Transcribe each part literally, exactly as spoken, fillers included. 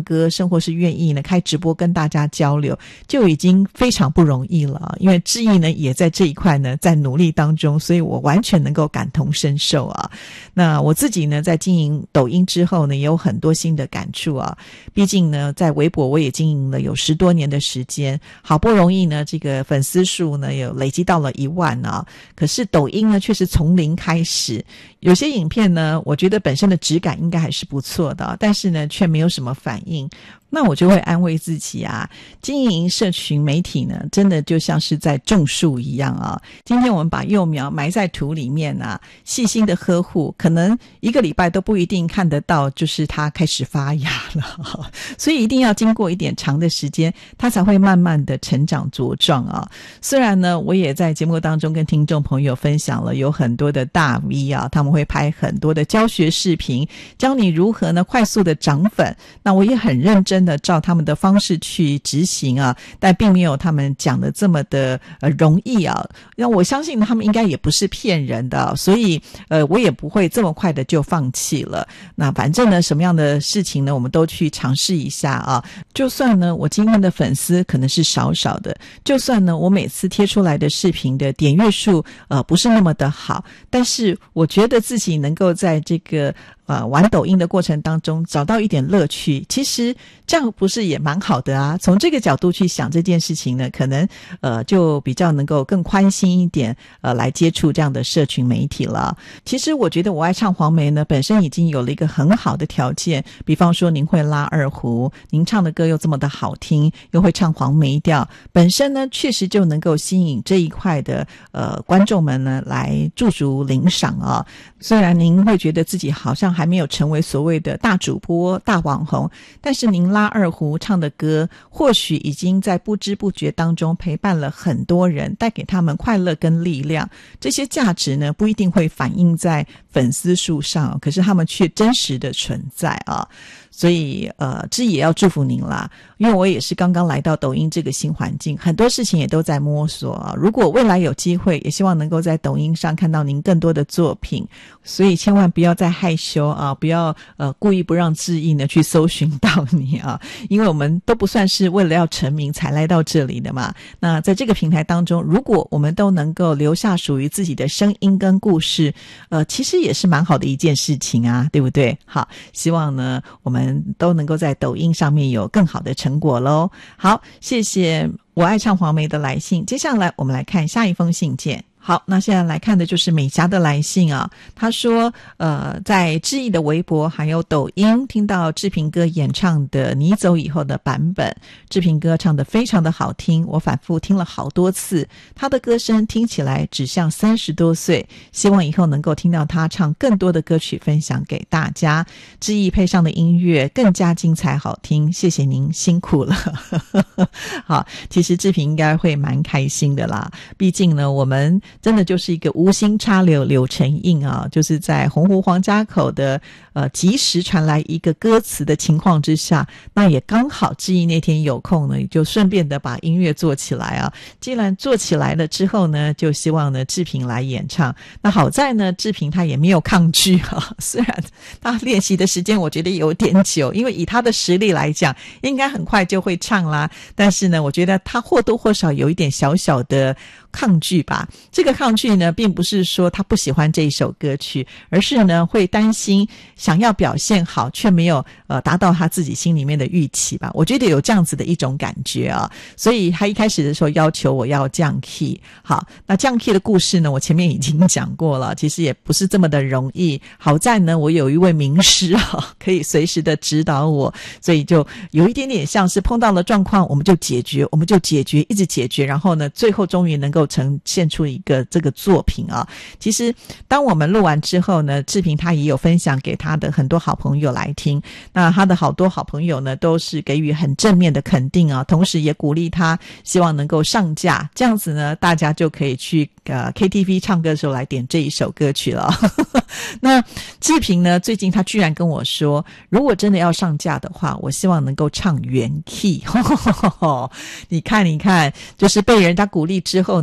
唱歌，甚或是愿意呢开直播跟大家交流，就已经非常不容易了。因为志毅呢也在这一块呢在努力当中，所以我完全能够感同身受啊。那我自己呢在经营抖音之后呢也有很多新的感触啊。毕竟呢在微博我也经营了有十多年的时间，好不容易呢这个粉丝数呢有累积到了一万啊。可是抖音呢却是从零开始，有些影片呢我觉得本身的质感应该还是不错的，但是呢却没有什么反应。那我就会安慰自己啊，经营社群媒体呢真的就像是在种树一样啊。今天我们把幼苗埋在土里面啊，细心的呵护，可能一个礼拜都不一定看得到就是它开始发芽了，所以一定要经过一点长的时间它才会慢慢的成长茁壮啊。虽然呢我也在节目当中跟听众朋友分享了有很多的大 V 啊，他们会拍很多的教学视频教你如何呢快速的涨粉，那我也很认真的照他们的方式去执行啊，但并没有他们讲的这么的呃容易啊。那我相信他们应该也不是骗人的啊，所以呃我也不会这么快的就放弃了。那反正呢什么样的事情呢我们都去尝试一下啊。就算呢我今天的粉丝可能是少少的，就算呢我每次贴出来的视频的点阅数呃不是那么的好，但是我觉得自己能够在这个呃玩抖音的过程当中找到一点乐趣，其实这样不是也蛮好的啊。从这个角度去想这件事情呢，可能呃就比较能够更宽心一点呃来接触这样的社群媒体了。其实我觉得我爱唱黄梅呢本身已经有了一个很好的条件，比方说您会拉二胡，您唱的歌又这么的好听，又会唱黄梅调，本身呢确实就能够吸引这一块的呃观众们呢来驻足领赏啊。虽然您会觉得自己好像还没有成为所谓的大主播大网红，但是您拉二胡唱的歌或许已经在不知不觉当中陪伴了很多人，带给他们快乐跟力量。这些价值呢不一定会反映在粉丝数上，可是他们却真实的存在啊。所以呃这也要祝福您啦，因为我也是刚刚来到抖音这个新环境，很多事情也都在摸索啊。如果未来有机会，也希望能够在抖音上看到您更多的作品，所以千万不要再害羞啊，不要呃故意不让志毅呢去搜寻到你啊，因为我们都不算是为了要成名才来到这里的嘛。那在这个平台当中，如果我们都能够留下属于自己的声音跟故事，呃其实也是蛮好的一件事情啊，对不对？好，希望呢我们都能够在抖音上面有更好的成果咯。好，谢谢我爱唱黄梅的来信。接下来我们来看下一封信件。好，那现在来看的就是美霞的来信啊。她说呃，在志毅的微博还有抖音听到志平哥演唱的你走以后的版本，志平哥唱得非常的好听，我反复听了好多次，他的歌声听起来只像三十多岁，希望以后能够听到他唱更多的歌曲分享给大家，志毅配上的音乐更加精彩好听，谢谢您辛苦了好，其实志平应该会蛮开心的啦，毕竟呢我们真的就是一个无心插柳柳成荫啊，就是在洪湖黄家口的呃及时传来一个歌词的情况之下，那也刚好志毅那天有空呢，就顺便的把音乐做起来啊。既然做起来了之后呢，就希望呢志平来演唱。那好在呢志平他也没有抗拒啊，虽然他练习的时间我觉得有点久，因为以他的实力来讲应该很快就会唱啦，但是呢我觉得他或多或少有一点小小的抗拒吧。这个抗拒呢并不是说他不喜欢这一首歌曲，而是呢会担心想要表现好却没有呃达到他自己心里面的预期吧，我觉得有这样子的一种感觉啊。所以他一开始的时候要求我要降 key。 好，那降 key 的故事呢我前面已经讲过了，其实也不是这么的容易，好在呢我有一位名师啊可以随时的指导我，所以就有一点点像是碰到了状况我们就解决我们就解决一直解决，然后呢最后终于能够呈现出一个这个作品啊。其实当我们录完之后呢，志平他也有分享给他的很多好朋友来听，那他的好多好朋友呢都是给予很正面的肯定啊，同时也鼓励他希望能够上架，这样子呢大家就可以去呃 K T V 唱歌的时候来点这一首歌曲了那志平呢最近他居然跟我说，如果真的要上架的话，我希望能够唱原 key 你看你看，就是被人家鼓励之后呢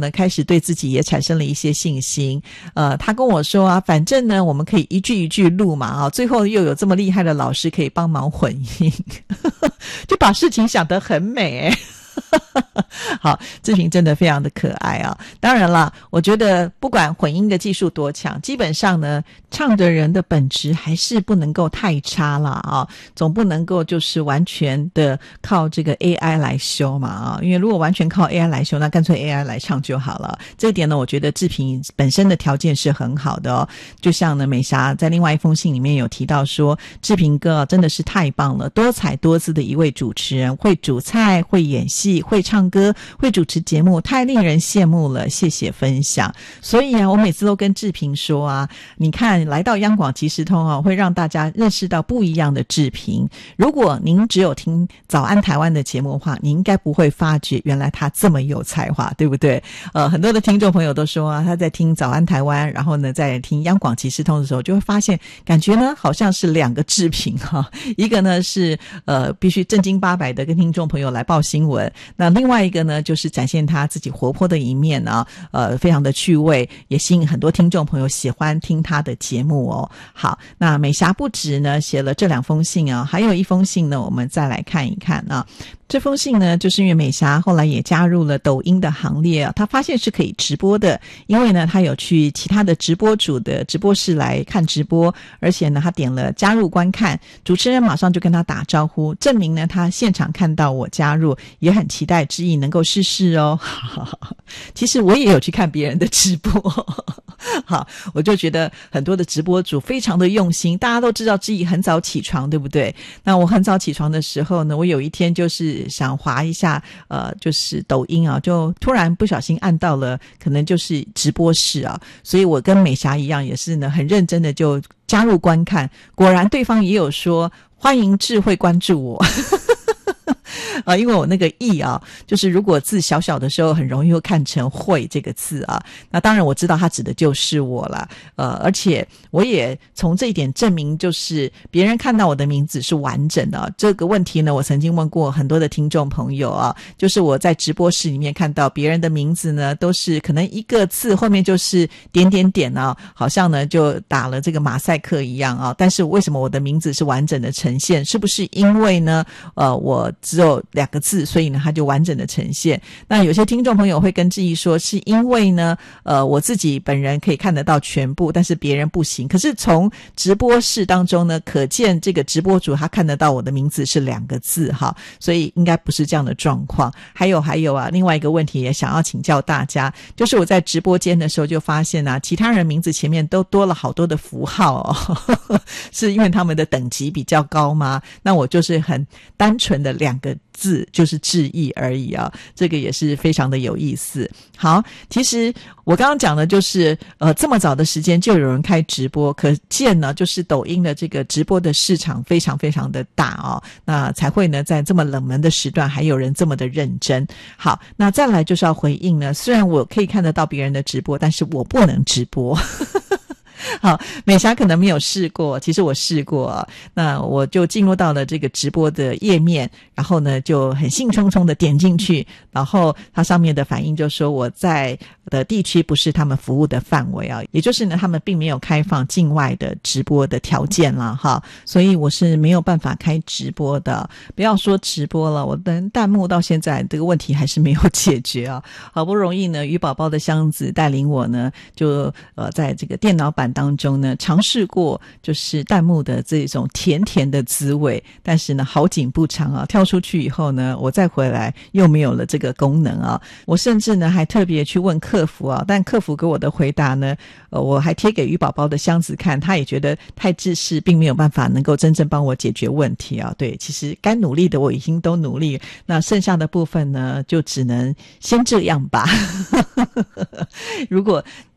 呢开始对自己也产生了一些信心。呃，他跟我说啊，反正呢我们可以一句一句录嘛啊，最后又有这么厉害的老师可以帮忙混音，就把事情想得很美诶。好，志平真的非常的可爱啊！当然了，我觉得不管混音的技术多强，基本上呢，唱的人的本质还是不能够太差了啊，总不能够就是完全的靠这个 A I 来修嘛啊！因为如果完全靠 A I 来修，那干脆 A I 来唱就好了。这一点呢，我觉得志平本身的条件是很好的哦。就像呢，美霞在另外一封信里面有提到说，志平哥真的是太棒了，多彩多姿的一位主持人，会煮菜，会演戏，会唱歌，会主持节目，太令人羡慕了，谢谢分享。所以啊，我每次都跟志平说啊，你看来到央广即时通啊，会让大家认识到不一样的志平。如果您只有听早安台湾的节目的话，你应该不会发觉原来他这么有才华，对不对？呃，很多的听众朋友都说啊，他在听早安台湾，然后呢在听央广即时通的时候，就会发现感觉呢好像是两个志平哈、啊，一个呢是呃必须正经八百的跟听众朋友来报新闻，那另外一个呢就是展现他自己活泼的一面啊，呃非常的趣味，也吸引很多听众朋友喜欢听他的节目哦。好，那美霞不止呢写了这两封信啊，还有一封信呢我们再来看一看啊。这封信呢就是因为美霞后来也加入了抖音的行列啊，她发现是可以直播的，因为呢她有去其他的直播主的直播室来看直播，而且呢她点了加入观看，主持人马上就跟她打招呼，证明呢她现场看到我加入，也很期待之意能够试试哦。其实我也有去看别人的直播，好，我就觉得很多的直播主非常的用心，大家都知道之意很早起床，对不对？那我很早起床的时候呢，我有一天就是想滑一下呃，就是抖音啊，就突然不小心按到了可能就是直播室啊，所以我跟美霞一样也是呢很认真的就加入观看，果然对方也有说欢迎智慧关注我。啊，因为我那个意啊，就是如果字小小的时候很容易会看成会这个字啊，那当然我知道他指的就是我了，呃，而且我也从这一点证明，就是别人看到我的名字是完整的、啊。这个问题呢，我曾经问过很多的听众朋友啊，就是我在直播室里面看到别人的名字呢，都是可能一个字后面就是点点点啊，好像呢就打了这个马赛克一样啊，但是为什么我的名字是完整的呈现？是不是因为呢，呃，我只有两个字，所以呢它就完整的呈现。那有些听众朋友会跟志毅说，是因为呢呃我自己本人可以看得到全部，但是别人不行。可是从直播室当中呢，可见这个直播主他看得到我的名字是两个字哈，所以应该不是这样的状况。还有还有啊，另外一个问题也想要请教大家，就是我在直播间的时候就发现啊，其他人名字前面都多了好多的符号哦，呵呵，是因为他们的等级比较高吗？那我就是很单纯的两个字，就是致意而已啊，这个也是非常的有意思。好，其实我刚刚讲的就是呃这么早的时间就有人开直播，可见呢就是抖音的这个直播的市场非常非常的大哦，那才会呢在这么冷门的时段还有人这么的认真。好，那再来就是要回应呢，虽然我可以看得到别人的直播，但是我不能直播。好，美霞可能没有试过，其实我试过，那我就进入到了这个直播的页面，然后呢就很兴冲冲的点进去，然后它上面的反应就说我在的地区不是他们服务的范围啊，也就是呢他们并没有开放境外的直播的条件啦哈，所以我是没有办法开直播的。不要说直播了，我的弹幕到现在这个问题还是没有解决啊。好不容易呢鱼宝宝的箱子带领我呢就呃在这个电脑版当中呢尝试过就是弹幕的这种甜甜的滋味，但是呢好景不长啊，跳出去以后呢我再回来又没有了这个功能啊。我甚至呢还特别去问客服啊，但客服给我的回答呢呃我还贴给鱼宝宝的箱子看，他也觉得太制式，并没有办法能够真正帮我解决问题啊。对，其实该努力的我已经都努力，那剩下的部分呢就只能先这样吧。如果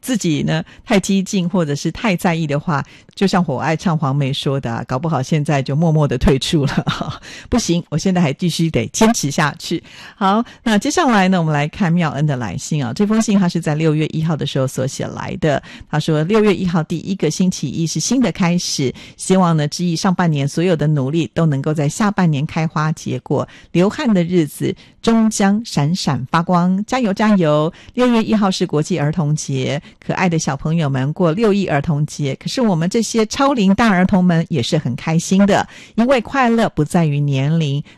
自己呢太激进或者是太在意的话，就像我爱唱黄梅说的、啊、搞不好现在就默默的退出了不行，我现在还必须得坚持下去。好，那接下来呢，我们来看妙恩的来信啊。这封信他是在六月一号的时候所写来的，他说六月一号第一个星期一是新的开始，希望呢之意上半年所有的努力都能够在下半年开花结果，流汗的日子终将闪闪发光，加油加油。六月一号是国际儿童节，可爱的小朋友们过六一儿童节，可是我们这些超龄大儿童们也是很开心的，因为快乐不在于年龄，